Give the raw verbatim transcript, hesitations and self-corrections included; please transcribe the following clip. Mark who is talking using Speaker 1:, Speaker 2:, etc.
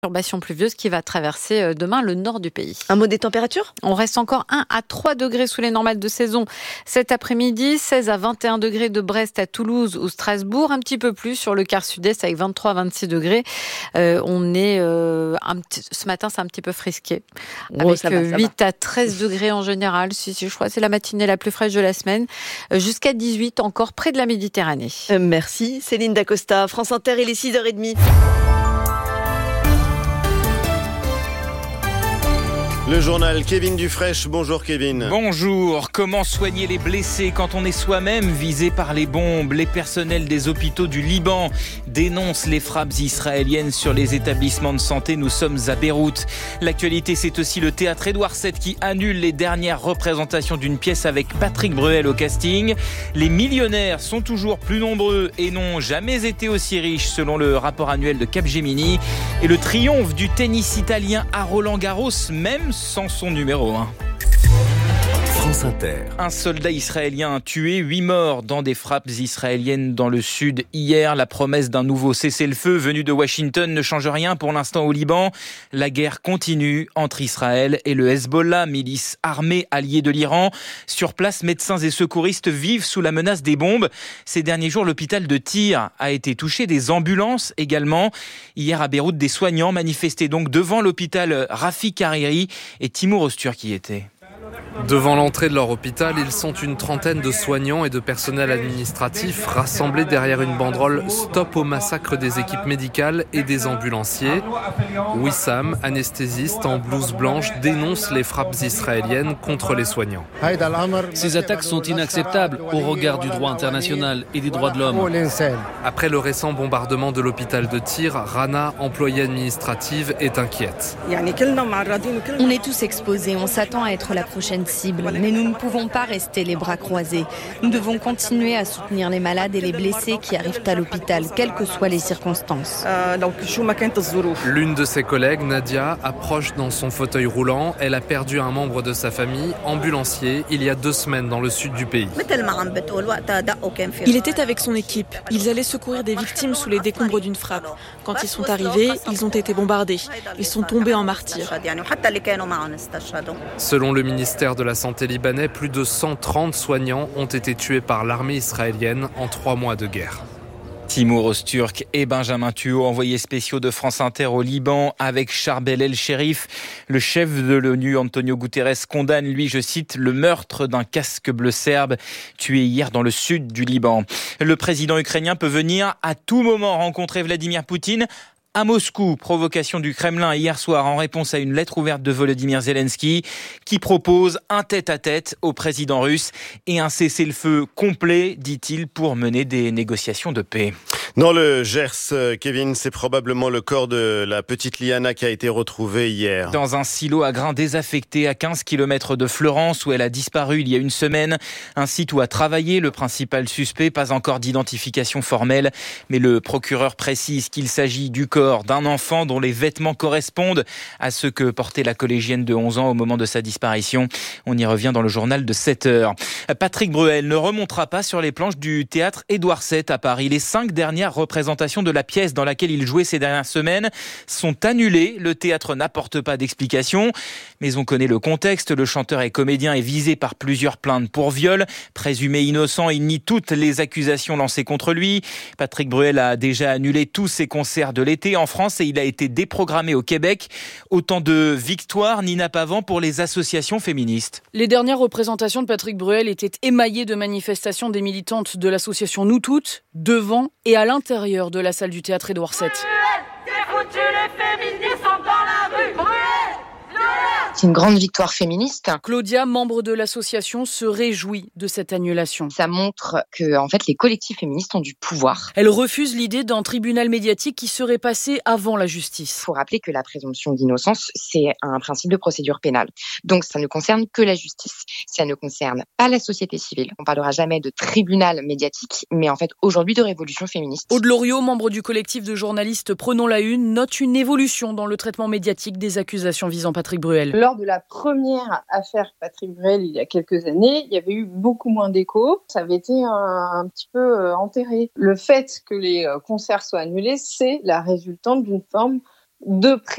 Speaker 1: Perturbation pluvieuse qui va traverser demain le nord du pays.
Speaker 2: Un mot des températures ?
Speaker 1: On reste encore un à trois degrés sous les normales de saison cet après-midi, seize à vingt et un degrés de Brest à Toulouse ou Strasbourg, un petit peu plus sur le quart sud-est avec vingt-trois à vingt-six degrés. Euh, on est euh, un petit, ce matin c'est un petit peu frisqué
Speaker 2: oh,
Speaker 1: avec
Speaker 2: ça va, ça
Speaker 1: huit
Speaker 2: va.
Speaker 1: à treize degrés en général. Si, si je crois que c'est la matinée la plus fraîche de la semaine, jusqu'à dix-huit encore près de la Méditerranée.
Speaker 2: Euh, merci Céline Dacosta. France Inter, il est six heures trente.
Speaker 3: Le journal Kevin Dufraîche. Bonjour Kevin.
Speaker 4: Bonjour. Comment soigner les blessés quand on est soi-même visé par les bombes ? Les personnels des hôpitaux du Liban dénoncent les frappes israéliennes sur les établissements de santé. Nous sommes à Beyrouth. L'actualité, c'est aussi le théâtre Édouard sept qui annule les dernières représentations d'une pièce avec Patrick Bruel au casting. Les millionnaires sont toujours plus nombreux et n'ont jamais été aussi riches selon le rapport annuel de Capgemini. Et le triomphe du tennis italien à Roland-Garros, même sans son numéro un.
Speaker 5: France Inter.
Speaker 4: Un soldat israélien tué, huit morts dans des frappes israéliennes dans le sud hier. La promesse d'un nouveau cessez-le-feu venu de Washington ne change rien pour l'instant au Liban. La guerre continue entre Israël et le Hezbollah, milice armée alliée de l'Iran. Sur place, médecins et secouristes vivent sous la menace des bombes. Ces derniers jours, l'hôpital de Tyr a été touché, des ambulances également. Hier à Beyrouth, des soignants manifestaient donc devant l'hôpital Rafik Hariri et Timour Öztürk y était.
Speaker 6: Devant l'entrée de leur hôpital, ils sont une trentaine de soignants et de personnel administratif rassemblés derrière une banderole « Stop au massacre des équipes médicales et des ambulanciers ». Wissam, anesthésiste en blouse blanche, dénonce les frappes israéliennes contre les soignants.
Speaker 7: Ces attaques sont inacceptables au regard du droit international et des droits de l'homme.
Speaker 6: Après le récent bombardement de l'hôpital de Tyr, Rana, employée administrative, est inquiète.
Speaker 8: On est tous exposés, on s'attend à être la prochaine cible, mais nous ne pouvons pas rester les bras croisés. Nous devons continuer à soutenir les malades et les blessés qui arrivent à l'hôpital, quelles que soient les circonstances.
Speaker 6: L'une de ses collègues, Nadia, approche dans son fauteuil roulant. Elle a perdu un membre de sa famille, ambulancier, il y a deux semaines dans le sud du pays.
Speaker 9: Il était avec son équipe. Ils allaient secourir des victimes sous les décombres d'une frappe. Quand ils sont arrivés, ils ont été bombardés. Ils sont tombés en martyrs.
Speaker 6: Selon le ministère de la Santé libanais, plus de cent trente soignants ont été tués par l'armée israélienne en trois mois de guerre.
Speaker 4: Timour Öztürk et Benjamin Thuot, envoyés spéciaux de France Inter au Liban avec Charbel El-Sherif. Le chef de l'ONU, Antonio Guterres, condamne, lui, je cite, le meurtre d'un casque bleu serbe tué hier dans le sud du Liban. Le président ukrainien peut venir à tout moment rencontrer Vladimir Poutine à Moscou. Provocation du Kremlin hier soir en réponse à une lettre ouverte de Volodymyr Zelensky qui propose un tête-à-tête au président russe et un cessez-le-feu complet, dit-il, pour mener des négociations de paix.
Speaker 3: Dans le Gers, Kevin, c'est probablement le corps de la petite Liana qui a été retrouvé hier.
Speaker 4: Dans un silo à grains désaffecté à quinze kilomètres de Fleurance où elle a disparu il y a une semaine. Un site où a travaillé le principal suspect, pas encore d'identification formelle, mais le procureur précise qu'il s'agit du corps d'un enfant dont les vêtements correspondent à ceux que portait la collégienne de onze ans au moment de sa disparition. On y revient dans le journal de sept heures. Patrick Bruel ne remontera pas sur les planches du théâtre Édouard sept à Paris. Les cinq dernières représentations de la pièce dans laquelle il jouait ces dernières semaines sont annulées. Le théâtre n'apporte pas d'explication, mais on connaît le contexte. Le chanteur et comédien est visé par plusieurs plaintes pour viol. Présumé innocent, il nie toutes les accusations lancées contre lui. Patrick Bruel a déjà annulé tous ses concerts de l'été en France et il a été déprogrammé au Québec. Autant de victoires, Nina Pavant, pour les associations féministes.
Speaker 10: Les dernières représentations de Patrick Bruel étaient émaillées de manifestations des militantes de l'association Nous Toutes, devant et à l'intérieur de la salle du théâtre Édouard sept.
Speaker 11: C'est une grande victoire féministe.
Speaker 10: Claudia, membre de l'association, se réjouit de cette annulation.
Speaker 11: Ça montre que, en fait, les collectifs féministes ont du pouvoir.
Speaker 10: Elle refuse l'idée d'un tribunal médiatique qui serait passé avant la justice.
Speaker 11: Il faut rappeler que la présomption d'innocence, c'est un principe de procédure pénale. Donc, ça ne concerne que la justice. Ça ne concerne pas la société civile. On parlera jamais de tribunal médiatique, mais en fait, aujourd'hui, de révolution féministe.
Speaker 10: Aude Loriot, membre du collectif de journalistes Prenons la Une, note une évolution dans le traitement médiatique des accusations visant Patrick Bruel.
Speaker 12: Lors de la première affaire Patrick Bruel, il y a quelques années, il y avait eu beaucoup moins d'écho. Ça avait été un, un petit peu enterré. Le fait que les concerts soient annulés, c'est la résultante d'une forme de pression